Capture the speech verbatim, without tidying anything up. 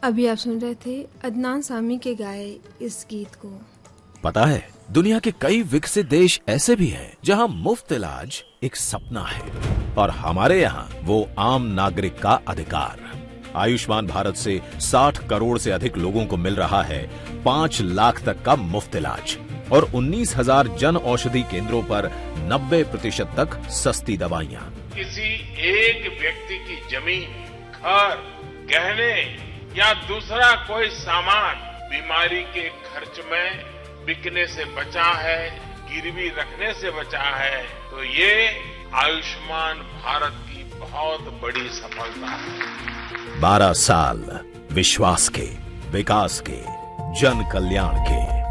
अभी आप सुन रहे थे अदनान सामी के गाए इस गीत को। पता है, दुनिया के कई विकसित देश ऐसे भी हैं जहां मुफ्त इलाज एक सपना है, और हमारे यहाँ वो आम नागरिक का अधिकार। आयुष्मान भारत से साठ करोड़ से अधिक लोगों को मिल रहा है पाँच लाख तक का मुफ्त इलाज, और उन्नीस हजार जन औषधि केंद्रों पर नब्बे प्रतिशत तक सस्ती दवाइयाँ। किसी एक व्यक्ति की जमीन, घर, गहने या दूसरा कोई सामान बीमारी के खर्च में बिकने से बचा है, गिरवी रखने से बचा है, तो ये आयुष्मान भारत की बहुत बड़ी सफलता है। बारह साल विश्वास के, विकास के, जन कल्याण के।